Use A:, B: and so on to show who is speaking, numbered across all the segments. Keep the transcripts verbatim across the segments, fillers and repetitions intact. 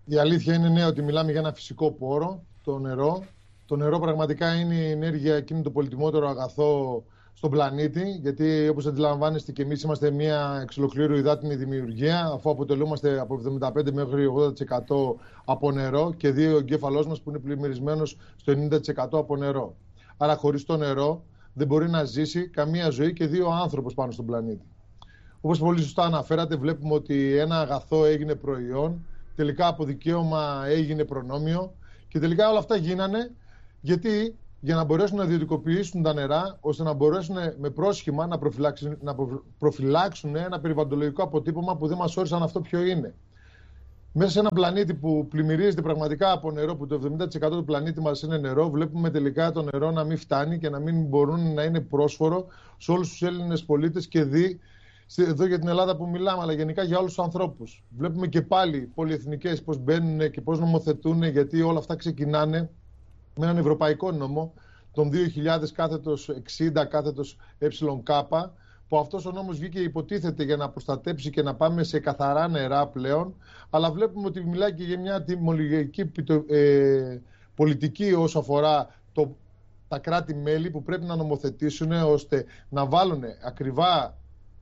A: Η αλήθεια είναι ναι, ότι μιλάμε για ένα φυσικό πόρο, το νερό. Το νερό πραγματικά είναι η ενέργεια, εκείνη το πολυτιμότερο αγαθό στον πλανήτη, γιατί όπως αντιλαμβάνεστε και εμείς είμαστε μια εξ ολοκλήρου υδάτινη δημιουργία, αφού αποτελούμαστε από εβδομήντα πέντε μέχρι ογδόντα τοις εκατό από νερό και δύο ο εγκέφαλός μας που είναι πλημμυρισμένος στο ενενήντα τοις εκατό από νερό. Άρα χωρίς το νερό δεν μπορεί να ζήσει καμία ζωή και δύο άνθρωπος πάνω στον πλανήτη. Όπως πολύ σωστά αναφέρατε, βλέπουμε ότι ένα αγαθό έγινε προϊόν, τελικά από δικαίωμα έγινε προνόμιο και τελικά όλα αυτά γίνανε γιατί για να μπορέσουν να ιδιωτικοποιήσουν τα νερά, ώστε να μπορέσουν με πρόσχημα να προφυλάξουν, να προφυλάξουν ένα περιβαλλοντολογικό αποτύπωμα που δεν μας όρισαν αυτό ποιο είναι. Μέσα σε ένα πλανήτη που πλημμυρίζεται πραγματικά από νερό, που το εβδομήντα τοις εκατό του πλανήτη μας είναι νερό, βλέπουμε τελικά το νερό να μην φτάνει και να μην μπορούν να είναι πρόσφορο σε όλους τους Έλληνες πολίτες και δι, εδώ για την Ελλάδα που μιλάμε, αλλά γενικά για όλους τους ανθρώπους. Βλέπουμε και πάλι πολυεθνικές πώς μπαίνουν και πώς νομοθετούν, γιατί όλα αυτά ξεκινάνε με έναν ευρωπαϊκό νόμο, τον δύο χιλιάδες κάθετος εξήντα κάθετος ΕΚ, που αυτός ο νόμος βγήκε υποτίθεται για να προστατέψει και να πάμε σε καθαρά νερά πλέον, αλλά βλέπουμε ότι μιλάει και για μια τιμολογική ε, πολιτική όσο αφορά το, τα κράτη-μέλη που πρέπει να νομοθετήσουν ώστε να βάλουν ακριβά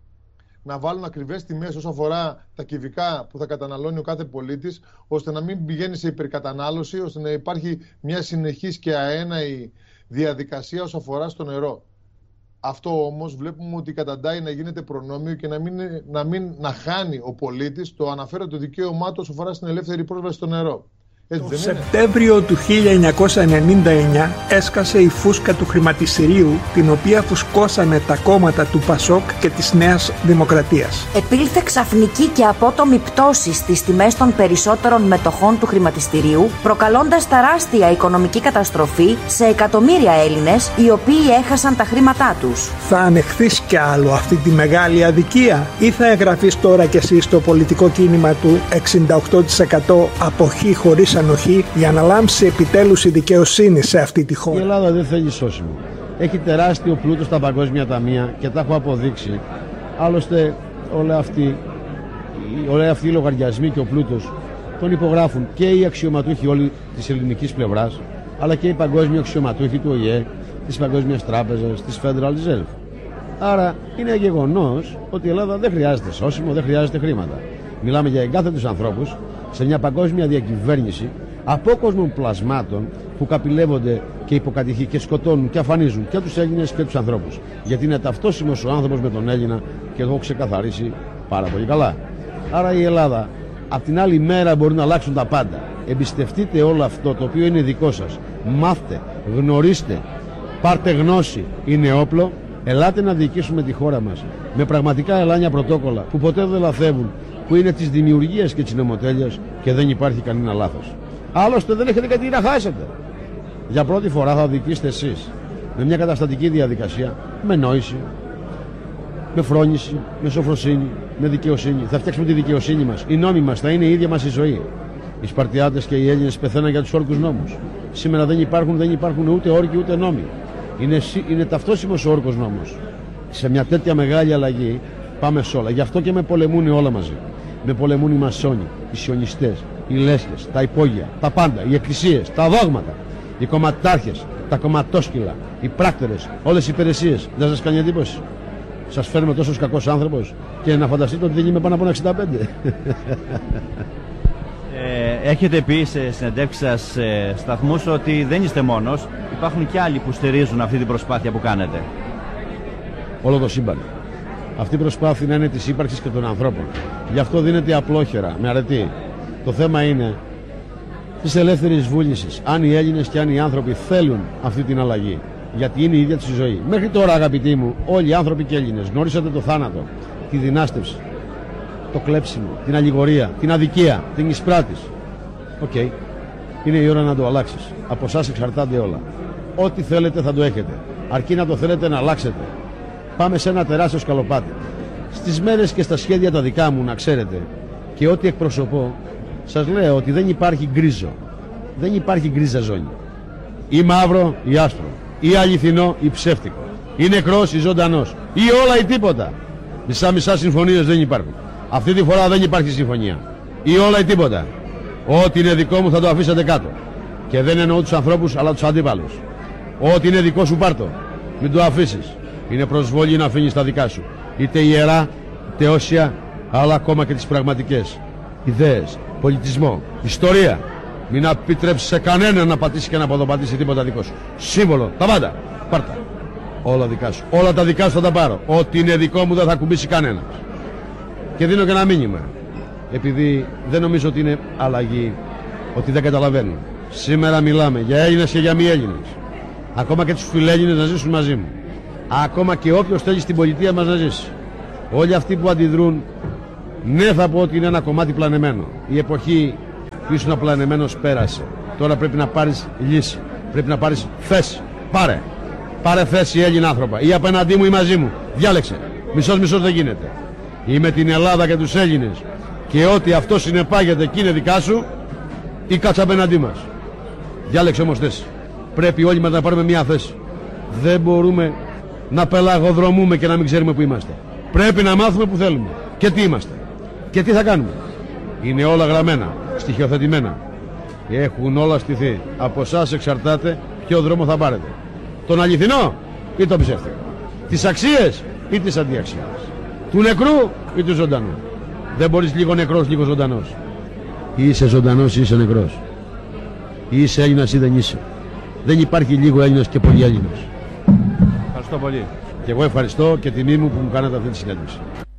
A: να βάλουν ακριβές τιμές όσο αφορά τα κυβικά που θα καταναλώνει ο κάθε πολίτης, ώστε να μην πηγαίνει σε υπερκατανάλωση, ώστε να υπάρχει μια συνεχής και αέναη διαδικασία όσο αφορά στο νερό. Αυτό όμως βλέπουμε ότι καταντάει να γίνεται προνόμιο και να μην, να μην να χάνει ο πολίτης το αναφέρον το δικαίωμά του όσο αφορά στην ελεύθερη πρόσβαση στο νερό. Έτσι
B: το Σεπτέμβριο του χίλια εννιακόσια ενενήντα εννιά έσκασε η φούσκα του χρηματιστηρίου, την οποία φουσκώσανε τα κόμματα του Πασόκ και της Νέας Δημοκρατίας.
C: Επήλθε ξαφνική και απότομη πτώση στις τιμές των περισσότερων μετοχών του χρηματιστηρίου, προκαλώντας τεράστια οικονομική καταστροφή σε εκατομμύρια Έλληνες, οι οποίοι έχασαν τα χρήματά τους.
B: Θα ανεχθείς κι άλλο αυτή τη μεγάλη αδικία ή θα εγγραφείς τώρα κι εσύ στο πολιτικό κίνημα του εξήντα οκτώ τοις εκατό αποχή χωρίς ανοχή για να λάμψει επιτέλους η δικαιοσύνη σε αυτή τη χώρα?
D: Η Ελλάδα δεν θέλει σώσιμο. Έχει τεράστιο πλούτο στα παγκόσμια ταμεία και τα έχω αποδείξει. Άλλωστε όλα αυτοί, όλοι αυτοί οι λογαριασμοί και ο πλούτος τον υπογράφουν και οι αξιωματούχοι όλοι της ελληνικής πλευράς, αλλά και οι παγκόσμιοι αξιωματούχοι του Ο Η Ε, της Παγκόσμιας Τράπεζας, της Federal Reserve. Άρα είναι γεγονός ότι η Ελλάδα δεν χρειάζεται σώσιμο, δεν χρειάζεται χρήματα. Μιλάμε για εγκάθετους ανθρώπους σε μια παγκόσμια διακυβέρνηση απόκοσμων πλασμάτων που καπηλεύονται και υποκατηχεί και σκοτώνουν και αφανίζουν και τους Έλληνες και τους ανθρώπους. Γιατί είναι ταυτόσιμος ο άνθρωπος με τον Έλληνα και το έχω ξεκαθαρίσει πάρα πολύ καλά. Άρα η Ελλάδα απ' την άλλη μέρα μπορεί να αλλάξουν τα πάντα. Εμπιστευτείτε όλο αυτό το οποίο είναι δικό σας. Μάθτε, γνωρίστε, πάρτε γνώση, είναι όπλο. Ελάτε να διοικήσουμε τη χώρα μας με πραγματικά ελάνια πρωτόκολλα που ποτέ δεν λαθεύουν, που είναι της δημιουργίας και της νομοτέλειας και δεν υπάρχει κανένα λάθος. Άλλωστε δεν έχετε κάτι να χάσετε. Για πρώτη φορά θα διοικήσετε εσείς με μια καταστατική διαδικασία, με νόηση, με φρόνηση, με σοφροσύνη, με δικαιοσύνη. Θα φτιάξουμε τη δικαιοσύνη μας. Οι νόμοι μας θα είναι η ίδια μας η ζωή. Οι Σπαρτιάτες και οι Έλληνες πεθαίναν για τους όρκους νόμους. Σήμερα δεν υπάρχουν, δεν υπάρχουν ούτε όρκοι ούτε νόμοι. Είναι, είναι ταυτόσιμος ο όρκος νόμος. Σε μια τέτοια μεγάλη αλλαγή πάμε σε όλα. Γι' αυτό και με πολεμούν όλα μαζί. Με πολεμούν οι μασόνοι, οι σιωνιστές, οι λέσχες, τα υπόγεια, τα πάντα, οι εκκλησίες, τα δόγματα, οι κομματάρχες, τα κομματόσκυλα, οι πράκτορες, όλες οι υπηρεσίες. Δεν σας κάνει εντύπωση? Σας φέρνουμε τόσος κακός άνθρωπος και να φανταστείτε ότι δεν είμαι πάνω από ένα εξήντα πέντε.
E: Ε, έχετε πει σε συνεντεύξεις σας σε σταθμούς ότι δεν είστε μόνος. Υπάρχουν και άλλοι που στηρίζουν αυτή την προσπάθεια που κάνετε.
D: Όλο το σύμπαν. Αυτή η προσπάθεια να είναι της ύπαρξης και των ανθρώπων. Γι' αυτό δίνεται απλόχερα, με αρετή. Το θέμα είναι της ελεύθερης βούλησης. Αν οι Έλληνες και αν οι άνθρωποι θέλουν αυτή την αλλαγή. Γιατί είναι η ίδια της η ζωή. Μέχρι τώρα, αγαπητοί μου, όλοι οι άνθρωποι και Έλληνες γνωρίσατε το θάνατο, τη δυνάστευση, το κλέψιμο, την αλληγορία, την αδικία, την εισπράτηση. Οκ. Okay. Είναι η ώρα να το αλλάξεις. Από εσάς εξαρτάται όλα. Ό,τι θέλετε θα το έχετε. Αρκεί να το θέλετε να αλλάξετε. Πάμε σε ένα τεράστιο σκαλοπάτι. Στις μέρες και στα σχέδια τα δικά μου, να ξέρετε, και ό,τι εκπροσωπώ, σας λέω ότι δεν υπάρχει γκρίζο. Δεν υπάρχει γκρίζα ζώνη. Ή μαύρο ή άσπρο. Ή αληθινό ή ψεύτικο. Ή νεκρός ή ζωντανός. Ή όλα ή τίποτα. Μισά-μισά συμφωνίες δεν υπάρχουν. Αυτή τη φορά δεν υπάρχει συμφωνία. Ή όλα ή τίποτα. Ό,τι είναι δικό μου θα το αφήσετε κάτω. Και δεν εννοώ τους ανθρώπους αλλά τους αντίπαλους. Ό,τι είναι δικό σου πάρτο. Μην το αφήσεις. Είναι προσβολή να αφήνεις τα δικά σου. Είτε ιερά, είτε όσια, αλλά ακόμα και τις πραγματικές ιδέες, πολιτισμό, ιστορία. Μην επιτρέψεις σε κανέναν να πατήσει και να ποδοπατήσει τίποτα δικό σου. Σύμβολο, τα πάντα. Πάρτα. Όλα δικά σου. Όλα τα δικά σου θα τα πάρω. Ό,τι είναι δικό μου δεν θα κουμπίσει κανένας. Και δίνω και ένα μήνυμα. Επειδή δεν νομίζω ότι είναι αλλαγή, ότι δεν καταλαβαίνουν. Σήμερα μιλάμε για Έλληνες και για μη Έλληνες. Ακόμα και τους φιλέλληνες να ζήσουν μαζί μου. Ακόμα και όποιος θέλει στην πολιτεία μας να ζήσει. Όλοι αυτοί που αντιδρούν, ναι, θα πω ότι είναι ένα κομμάτι πλανεμένο. Η εποχή που ήσουν πλανεμένος πέρασε. Τώρα πρέπει να πάρεις λύση. Πρέπει να πάρεις θέση. Πάρε. Πάρε θέση, Έλληνα άνθρωπα. Ή απέναντί μου ή μαζί μου. Διάλεξε. Μισός μισός δεν γίνεται. Ή με την Ελλάδα και τους Έλληνες και ό,τι αυτό συνεπάγεται και είναι δικά σου, ή κάτσε απέναντί μας. Διάλεξε όμως θέση. Πρέπει όλοι μας να πάρουμε μια θέση. Δεν μπορούμε να πελαγοδρομούμε και να μην ξέρουμε που είμαστε. Πρέπει να μάθουμε που θέλουμε και τι είμαστε και τι θα κάνουμε. Είναι όλα γραμμένα, στοιχειοθετημένα. Έχουν όλα στηθεί. Από εσάς εξαρτάται ποιο δρόμο θα πάρετε. Τον αληθινό ή τον ψεύτικο. Τις αξίες ή τις αντιαξίες. Του νεκρού ή του ζωντανού. Δεν μπορείς λίγο νεκρός, λίγο ζωντανός. Ή είσαι ζωντανός ή είσαι νεκρός. Ή είσαι Έλληνας ή δεν είσαι. Δεν υπάρχει λίγο Έλληνας και πολύ Έλληνας.
E: Ευχαριστώ πολύ.
D: Και εγώ ευχαριστώ και τιμή μου που μου κάνατε αυτή τη συνέντευξη.